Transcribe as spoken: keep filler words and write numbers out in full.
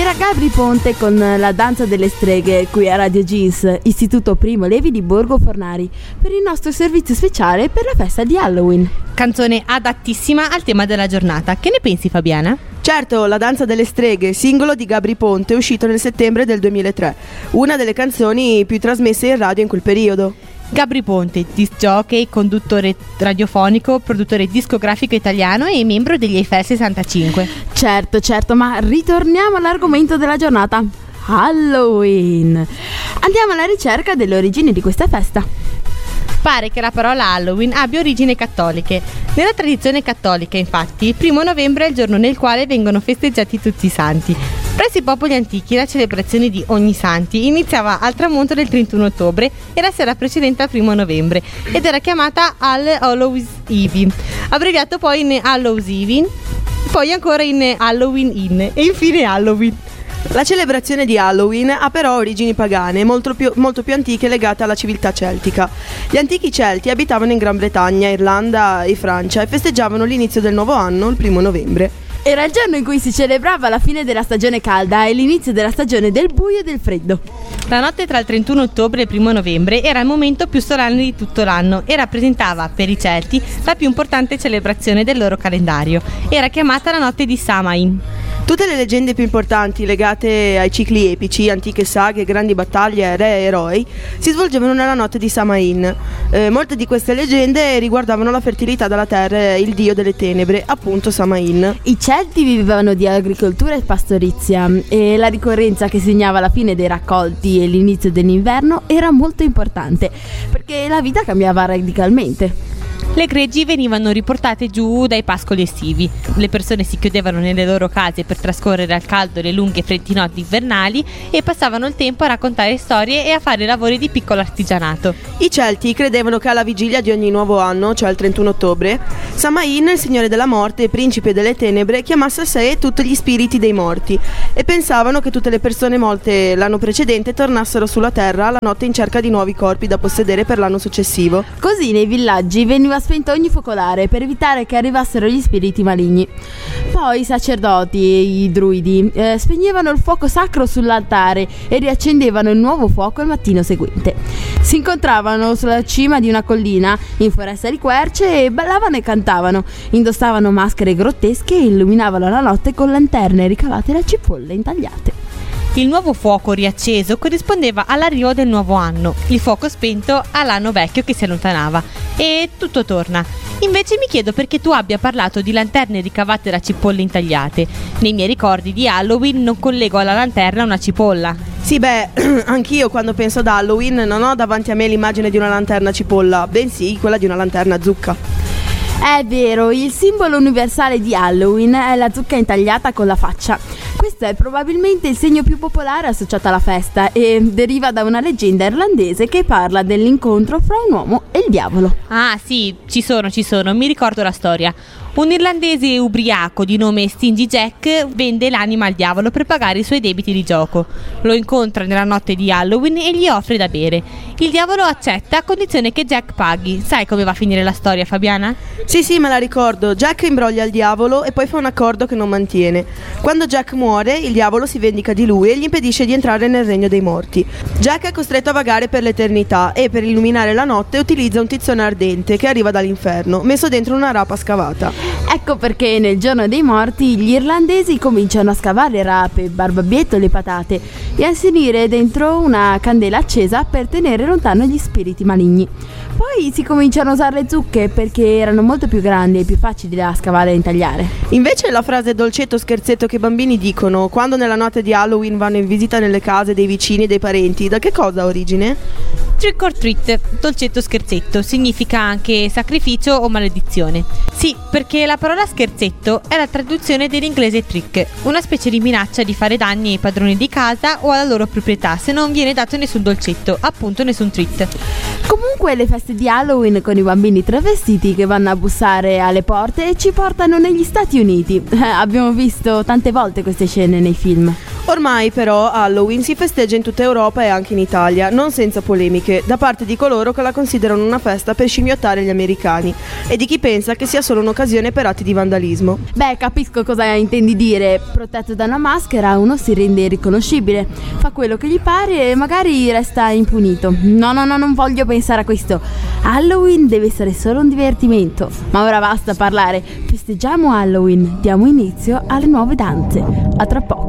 Era Gabri Ponte con La danza delle streghe qui a Radio Jeans, Istituto Primo Levi di Borgo Fornari, per il nostro servizio speciale per la festa di Halloween. Canzone adattissima al tema della giornata. Che ne pensi, Fabiana? Certo, La danza delle streghe, singolo di Gabri Ponte, uscito nel settembre del duemilatré, una delle canzoni più trasmesse in radio in quel periodo. Gabri Ponte, disc jockey, conduttore radiofonico, produttore discografico italiano e membro degli Eiffel sessantacinque. Certo, certo, ma ritorniamo all'argomento della giornata, Halloween. Andiamo alla ricerca delle origini di questa festa. Pare che la parola Halloween abbia origini cattoliche. Nella tradizione cattolica, infatti, il primo novembre è il giorno nel quale vengono festeggiati tutti i santi. Presso i popoli antichi la celebrazione di Ogni Santi iniziava al tramonto del trentuno ottobre e la sera precedente al primo novembre ed era chiamata All Hallows Eve, abbreviato poi in Hallows Eve, poi ancora in Halloween Inn e infine Halloween. La celebrazione di Halloween ha però origini pagane, molto più, molto più antiche, legate alla civiltà celtica. Gli antichi Celti abitavano in Gran Bretagna, Irlanda e Francia e festeggiavano l'inizio del nuovo anno il primo novembre. Era il giorno in cui si celebrava la fine della stagione calda e l'inizio della stagione del buio e del freddo. La notte tra il trentuno ottobre e il primo novembre era il momento più solenne di tutto l'anno e rappresentava, per i Celti, la più importante celebrazione del loro calendario. Era chiamata la notte di Samain. Tutte le leggende più importanti legate ai cicli epici, antiche saghe, grandi battaglie, re e eroi, si svolgevano nella notte di Samain. Eh, molte di queste leggende riguardavano la fertilità della terra e il dio delle tenebre, appunto Samain. I Celti vivevano di agricoltura e pastorizia e la ricorrenza che segnava la fine dei raccolti e l'inizio dell'inverno era molto importante perché la vita cambiava radicalmente. Le greggi venivano riportate giù dai pascoli estivi. Le persone si chiudevano nelle loro case per trascorrere al caldo le lunghe e fredde notti invernali e passavano il tempo a raccontare storie e a fare lavori di piccolo artigianato. I Celti credevano che alla vigilia di ogni nuovo anno, cioè il trentuno ottobre, Samain, il signore della morte e principe delle tenebre, chiamasse a sé tutti gli spiriti dei morti e pensavano che tutte le persone morte l'anno precedente tornassero sulla terra la notte in cerca di nuovi corpi da possedere per l'anno successivo. Così nei villaggi veniva spento ogni focolare per evitare che arrivassero gli spiriti maligni. Poi i sacerdoti e i druidi eh, spegnevano il fuoco sacro sull'altare e riaccendevano il nuovo fuoco il mattino seguente. Si incontravano sulla cima di una collina in foresta di querce e ballavano e cantavano, indossavano maschere grottesche e illuminavano la notte con lanterne ricavate da cipolle intagliate. Il nuovo fuoco riacceso corrispondeva all'arrivo del nuovo anno, il fuoco spento all'anno vecchio che si allontanava e tutto torna. Invece mi chiedo perché tu abbia parlato di lanterne ricavate da cipolle intagliate. Nei miei ricordi di Halloween non collego alla lanterna una cipolla. Sì, beh, anch'io quando penso ad Halloween non ho davanti a me l'immagine di una lanterna cipolla, bensì quella di una lanterna zucca. È vero, il simbolo universale di Halloween è la zucca intagliata con la faccia. Questo è probabilmente il segno più popolare associato alla festa e deriva da una leggenda irlandese che parla dell'incontro fra un uomo e il diavolo. Ah sì, ci sono, ci sono, mi ricordo la storia. Un irlandese ubriaco di nome Stingy Jack vende l'anima al diavolo per pagare i suoi debiti di gioco. Lo incontra nella notte di Halloween e gli offre da bere. Il diavolo accetta a condizione che Jack paghi. Sai come va a finire la storia, Fabiana? Sì, sì, me la ricordo. Jack imbroglia il diavolo e poi fa un accordo che non mantiene. Quando Jack muore, il diavolo si vendica di lui e gli impedisce di entrare nel regno dei morti. Jack è costretto a vagare per l'eternità e per illuminare la notte utilizza un tizzone ardente che arriva dall'inferno, messo dentro una rapa scavata. Ecco perché nel giorno dei morti gli irlandesi cominciano a scavare rape, barbabietole e patate e a inserire dentro una candela accesa per tenere lontano gli spiriti maligni. Poi si cominciano a usare le zucche perché erano molto più grandi e più facili da scavare e intagliare. Invece la frase dolcetto scherzetto che i bambini dicono quando nella notte di Halloween vanno in visita nelle case dei vicini e dei parenti, da che cosa ha origine? Trick or treat, dolcetto scherzetto, significa anche sacrificio o maledizione. Sì, perché la parola scherzetto è la traduzione dell'inglese trick, una specie di minaccia di fare danni ai padroni di casa o alla loro proprietà se non viene dato nessun dolcetto, appunto nessun treat. Comunque le feste di Halloween con i bambini travestiti che vanno a bussare alle porte ci portano negli Stati Uniti. Eh, abbiamo visto tante volte queste scene nei film. Ormai però Halloween si festeggia in tutta Europa e anche in Italia, non senza polemiche, da parte di coloro che la considerano una festa per scimmiottare gli americani e di chi pensa che sia solo un'occasione per atti di vandalismo. Beh, capisco cosa intendi dire. Protetto da una maschera uno si rende irriconoscibile, fa quello che gli pare e magari resta impunito. No, no, no, non voglio pensare a questo. Halloween deve essere solo un divertimento. Ma ora basta parlare, festeggiamo Halloween, diamo inizio alle nuove danze. A tra poco.